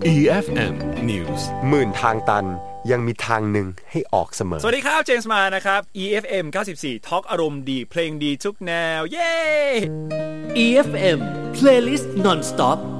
EFM News หมื่นทางตันยังมีทางหนึ่งให้ออกเสมอสวัสดีครับเจมส์มานะครับ EFM 94 ทอล์กอารมณ์ดีเพลงดีทุกแนวเย้ EFM Playlist Non-Stop